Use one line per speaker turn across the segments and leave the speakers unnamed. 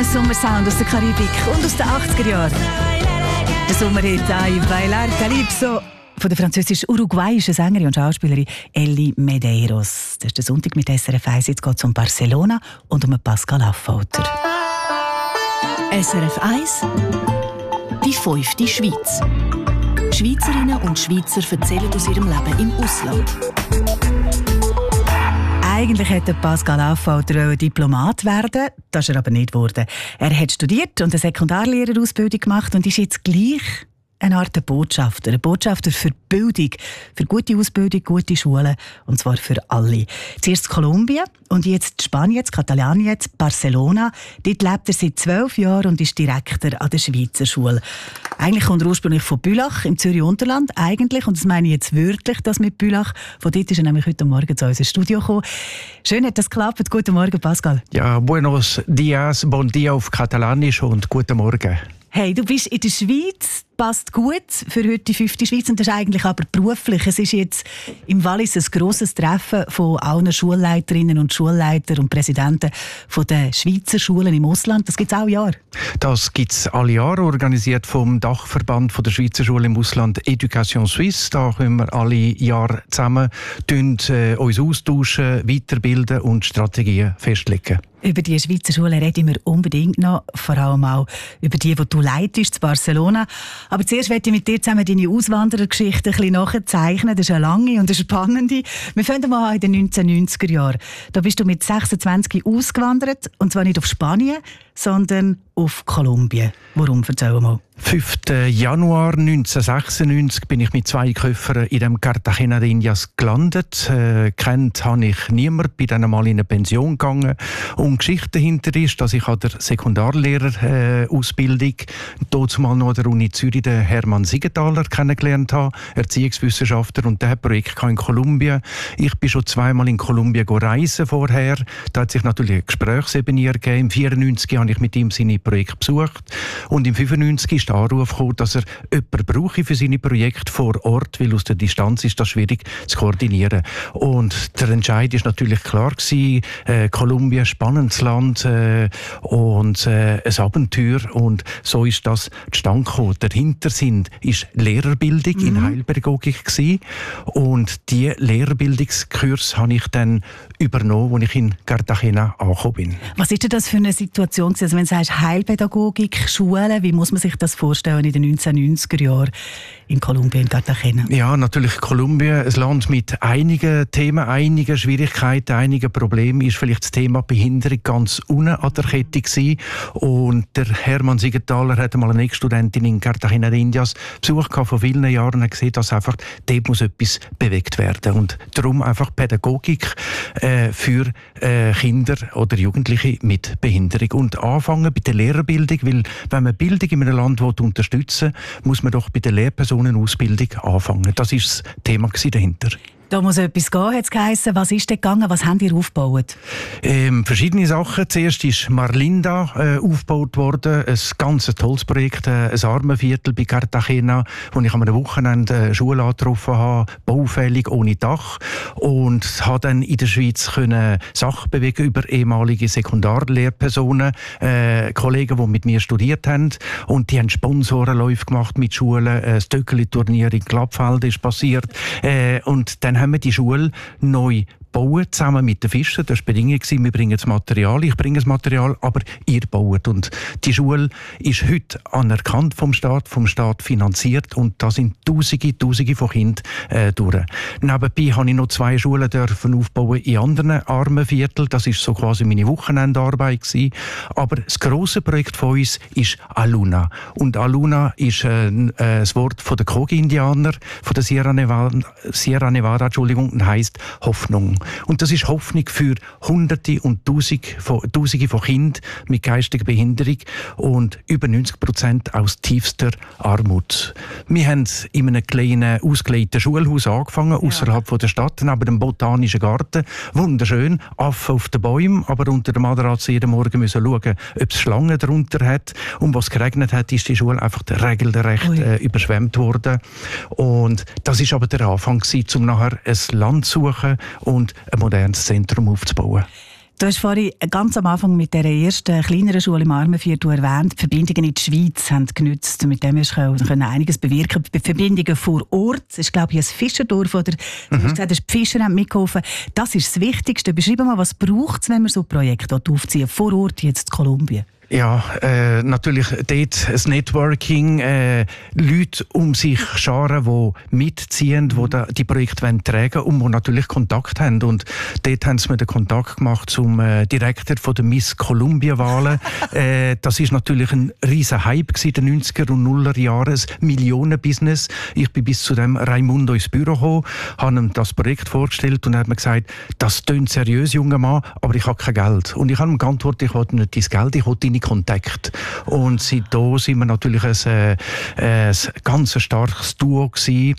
Sommersound aus der Karibik und aus den 80er Jahren. Der Sommerhit «Ay Bailar Calypso» von der französisch-uruguayischen Sängerin und Schauspielerin Elli Medeiros. Das ist der Sonntag mit SRF 1. Jetzt geht es um Barcelona und um Pascal Affolter.
SRF 1 Die 5. Schweiz. Schweizerinnen und Schweizer erzählen aus ihrem Leben im Ausland.
Eigentlich hätte Pascal Affolter Diplomat werden, das ist er aber nicht geworden. Er hat studiert und eine Sekundarlehrerausbildung gemacht und ist jetzt gleich eine Art Botschafter. Ein Botschafter für Bildung, für gute Ausbildung, gute Schulen, und zwar für alle. Zuerst Kolumbien und jetzt Spanien, Katalonien, Barcelona. Dort lebt er seit 12 Jahren und ist Direktor an der Schweizer Schule. Eigentlich kommt er ursprünglich von Bülach im Zürich-Unterland. Eigentlich, und das meine ich jetzt wörtlich, das mit Bülach. Von dort ist er nämlich heute Morgen zu unserem Studio gekommen. Schön, hat das geklappt. Guten Morgen, Pascal.
Ja, buenos dias, bon dia auf Katalanisch und guten Morgen.
Hey, du bist in der Schweiz, passt gut für heute die 5. Schweiz, und das ist eigentlich aber beruflich. Es ist jetzt im Wallis ein grosses Treffen von allen Schulleiterinnen und Schulleitern und Präsidenten von den Schweizer Schulen im Ausland. Das gibt es alle Jahre? Das gibt es alle Jahre, organisiert vom Dachverband von der Schweizer Schule im Ausland Education Suisse. Da können wir alle Jahre zusammen uns austauschen, weiterbilden und Strategien festlegen. Über die Schweizer Schule reden wir unbedingt noch, vor allem auch über die du leitest, in Barcelona. Aber zuerst möchte ich mit dir zusammen deine Auswanderergeschichte ein bisschen nachzeichnen. Das ist eine lange und eine spannende. Wir fangen mal an in den 1990er Jahren. Da bist du mit 26 ausgewandert, und zwar nicht auf Spanien, sondern auf Kolumbien. Warum? Erzähl mal. 5. Januar 1996 bin ich mit 2 Koffern in dem Cartagena de Indias gelandet. Kennt habe ich niemanden, bin dann einmal in eine Pension gegangen. Und die Geschichte dahinter ist, dass ich an der Sekundarlehrerausbildung dort mal noch an der Uni Zürich den Hermann Siegenthaler kennengelernt habe, Erziehungswissenschaftler, und der hat Projekt in Kolumbien. Ich bin schon 2-mal in Kolumbien reisen vorher. Da hat sich natürlich eine Gesprächsebene ergeben. Im 1994 habe ich mit ihm seine Projekte besucht. Und im 1995 ist der Anruf gekommen, dass er jemanden brauche für seine Projekte vor Ort, weil aus der Distanz ist das schwierig zu koordinieren. Und der Entscheid ist natürlich klar gewesen, Kolumbien, spannendes Land und ein Abenteuer, und so ist das zustande gekommen. Der Hintersinn ist Lehrerbildung in Heilpädagogik gewesen, und die Lehrerbildungskurs habe ich dann übernommen, als ich in Cartagena angekommen bin. Was ist denn das für eine Situation? Also wenn du sagst Heilpädagogik, Schulen, wie muss man sich das vorstellen in den 1990er Jahren in Kolumbien, in Cartagena? Ja, natürlich Kolumbien, ein Land mit einigen Themen, einigen Schwierigkeiten, einigen Problemen, ist vielleicht das Thema Behinderung ganz unten an der Kette gewesen. Und der Hermann Siegenthaler hat mal eine Ex-Studentin in Cartagena de Indias besucht vor vielen Jahren und hat gesehen, dass einfach dort muss etwas bewegt werden. Und darum einfach Pädagogik für Kinder oder Jugendliche mit Behinderung. Und anfangen bei der Lehrerbildung, weil wenn man Bildung in einem Land unterstützen will, muss man doch bei der Lehrpersonenausbildung anfangen. Das war das Thema dahinter. Da muss etwas gehen, hat es geheissen. Was ist denn gegangen? Was habt ihr aufgebaut? Verschiedene Sachen. Zuerst ist Marlinda aufgebaut worden. Ein ganz tolles Projekt, ein Armenviertel bei Cartagena, wo ich am Wochenende eine Schule angetroffen habe, baufällig, ohne Dach. Und habe dann in der Schweiz Sachen bewegen über ehemalige Sekundarlehrpersonen, Kollegen, die mit mir studiert haben. Und die haben Sponsorenläufe gemacht mit Schulen. Das Töckeli-Turnier in Glattfeld ist passiert. Und dann haben wir die Schule neu bauen, zusammen mit den Fischern. Das war die Bedingung, wir bringen das Material, ich bringe das Material, aber ihr baut. Und die Schule ist heute anerkannt vom Staat finanziert, und da sind Tausende von Kindern durch. Nebenbei habe ich noch 2 Schulen aufbauen in anderen Armenvierteln. Das war so quasi meine Wochenendarbeit gewesen. Aber das grosse Projekt von uns ist Aluna. Und Aluna ist das Wort von den Kogi-Indianer, von der Sierra Nevada, und heisst Hoffnung. Und das ist Hoffnung für Hunderte und Tausende von Kindern mit geistiger Behinderung und über 90% aus tiefster Armut. Wir haben in einem kleinen, ausgelegten Schulhaus angefangen, außerhalb der Stadt, neben dem Botanischen Garten. Wunderschön, Affen auf den Bäumen, aber unter der Matratze jeden Morgen müssen schauen, ob es Schlangen darunter hat. Und was geregnet hat, ist die Schule einfach regelrecht überschwemmt worden. Und das ist aber der Anfang gewesen, um nachher ein Land zu suchen und ein modernes Zentrum aufzubauen.
Du hast vorhin ganz am Anfang mit der ersten kleineren Schule im Armenviertel erwähnt, die Verbindungen in die Schweiz haben genützt. Mit dem können einiges bewirken. Verbindungen vor Ort. Es ist, glaube ich, ein Fischerdorf. Oder du hast gesagt, die Fischer haben mitgeholfen. Das ist das Wichtigste. Beschreib mal, was braucht es, wenn man so ein Projekt aufziehen will, vor Ort jetzt in Kolumbien?
Ja, natürlich dort das Networking, Leute um sich scharen, die mitziehen, die die Projekte tragen wollen und die natürlich Kontakt haben. Und dort haben sie mir den Kontakt gemacht zum Direktor von der Miss Columbia-Wahlen. Das ist natürlich ein riesen Hype in den 90er und 0er Jahren, ein Millionenbusiness. Ich bin bis zu dem Raimundo ins Büro gekommen, habe ihm das Projekt vorgestellt und er hat mir gesagt, das klingt seriös, junger Mann, aber ich habe kein Geld. Und ich habe ihm geantwortet, ich will nicht dein Geld, ich will deine Kontakt. Und seitdem sind wir natürlich ein ganz starkes Duo gewesen.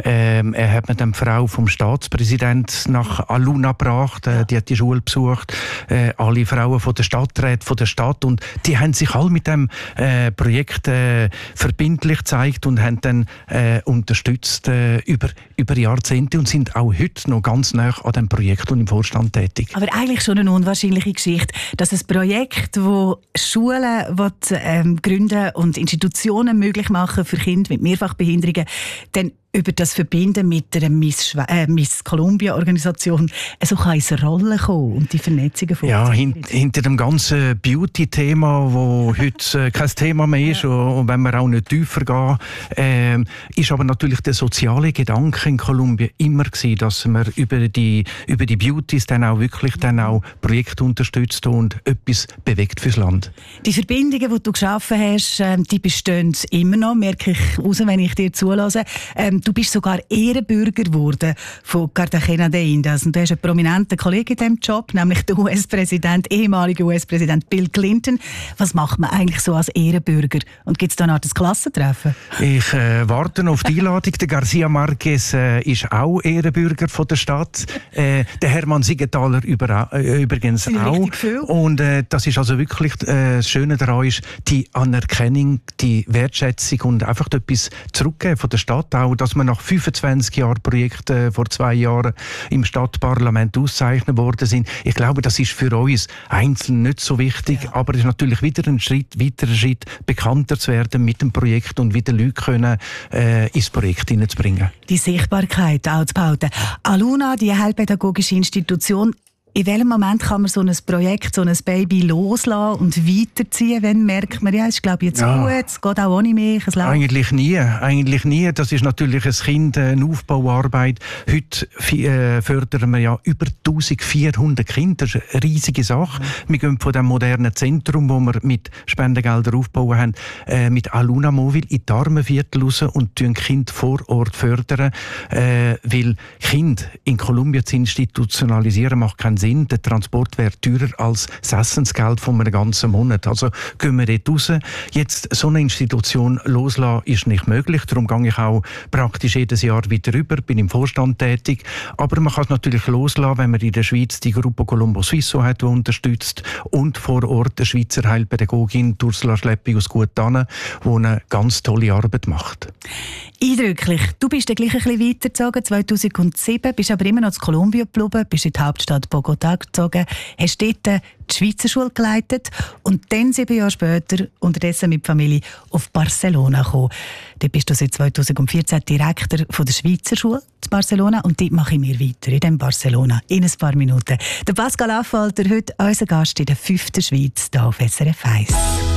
Er hat mit der Frau vom Staatspräsident nach Aluna gebracht, die hat die Schule besucht, alle Frauen von der Stadträte von der Stadt und die haben sich alle mit dem Projekt verbindlich gezeigt und haben dann unterstützt über Jahrzehnte und sind auch heute noch ganz nah an dem Projekt und im Vorstand tätig.
Aber eigentlich schon eine unwahrscheinliche Geschichte, dass ein Projekt, wo Schulen gründen und Institutionen möglich machen für Kinder mit Mehrfachbehinderungen, dann über das Verbinden mit der Miss Columbia-Organisation so kann ins Rollen kommen und die Vernetzungen funktionieren.
Ja, hinter dem ganzen Beauty-Thema, das heute kein Thema mehr ist, und wenn wir auch nicht tiefer gehen, ist aber natürlich der soziale Gedanke in Kolumbien immer gewesen, dass man über die Beauties dann auch wirklich Projekte unterstützt und etwas bewegt fürs Land.
Die Verbindungen, die du geschaffen hast, die bestehen immer noch, merke ich raus, wenn ich dir zulasse. Du bist sogar Ehrenbürger geworden von Cartagena de Indias. Und du hast einen prominenten Kollegen in diesem Job, nämlich der ehemalige US-Präsident Bill Clinton. Was macht man eigentlich so als Ehrenbürger? Und gibt es da noch ein Klassentreffen?
Ich warte auf die Einladung. Der Garcia Marquez ist auch Ehrenbürger von der Stadt. Der Hermann Siegenthaler übrigens auch. Und das ist also wirklich das Schöne daran ist, die Anerkennung, die Wertschätzung und einfach etwas zurückgeben von der Stadt auch, dass wir nach 25 Jahren Projekten vor 2 Jahren im Stadtparlament auszeichnet worden sind. Ich glaube, das ist für uns einzeln nicht so wichtig, aber es ist natürlich wieder ein weiterer Schritt, bekannter zu werden mit dem Projekt und wieder Leute können, ins Projekt hineinzubringen.
Die Sichtbarkeit auch zu behalten. Aluna, die heilpädagogische Institution, in welchem Moment kann man so ein Projekt, so ein Baby loslassen und weiterziehen? Wenn merkt man, ja, es ist glaube ich jetzt gut, es geht auch ohne mich.
Eigentlich nie. Das ist natürlich ein Kind, eine Aufbauarbeit. Heute fördern wir ja über 1400 Kinder. Das ist eine riesige Sache. Wir gehen von dem modernen Zentrum, das wir mit Spendengeldern aufgebaut haben, mit Aluna Mobile in die Armenviertel raus und Kinder vor Ort fördern. Weil Kinder in Kolumbien zu institutionalisieren, macht keinen Sinn. Der Transport wäre teurer als das Essensgeld von einem ganzen Monat. Also gehen wir dort raus. Jetzt so eine Institution loslassen ist nicht möglich. Darum gehe ich auch praktisch jedes Jahr wieder rüber, bin im Vorstand tätig. Aber man kann es natürlich loslassen, wenn man in der Schweiz die Gruppe Colombo Suisso hat, die unterstützt, und vor Ort eine Schweizer Heilpädagogin, Ursula Schleppi aus Gutane, die eine ganz tolle Arbeit macht.
Eindrücklich. Du bist dann gleich ein bisschen weitergezogen, 2007, bist aber immer noch in Kolumbien geblieben, bist in die Hauptstadt Bogotá gezogen, hast dort die Schweizer Schule geleitet und dann 7 Jahre später unterdessen mit der Familie auf Barcelona gekommen. Dort bist du seit 2014 Direktor von der Schweizer Schule in Barcelona und dort mache ich mir weiter in dem Barcelona in ein paar Minuten. Der Pascal Affalter, heute unser Gast in der 5. Schweiz hier auf SRF 1.